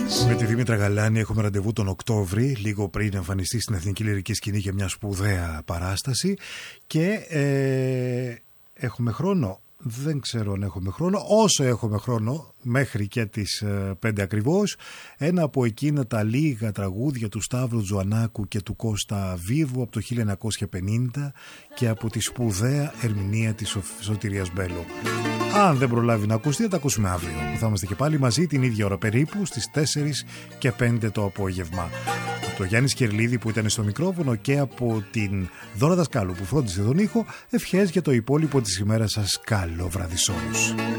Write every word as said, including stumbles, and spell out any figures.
Με τη Δήμητρα Γαλάνη έχουμε ραντεβού τον Οκτώβρη, λίγο πριν εμφανιστεί στην Εθνική Λυρική Σκηνή για μια σπουδαία παράσταση. Και ε, έχουμε χρόνο. Δεν ξέρω αν έχουμε χρόνο. Όσο έχουμε χρόνο, μέχρι και τις πέντε ακριβώς, ένα από εκείνα τα λίγα τραγούδια του Σταύρου Τζοανάκου και του Κώστα Βίβου από το χίλια εννιακόσια πενήντα και από τη σπουδαία ερμηνεία της Σωτηρίας Μπέλου. Αν δεν προλάβει να ακουστεί, θα τα ακούσουμε αύριο, που θα είμαστε και πάλι μαζί την ίδια ώρα περίπου στις τέσσερις και πέντε το απόγευμα. Από το Γιάννη Σκερλίδη που ήταν στο μικρόφωνο και από την Δώρα Δασκάλου που φρόντισε τον ήχο, ευχές για το υπόλοιπο της ημέρας σας. Καλό βράδυ σε όλους.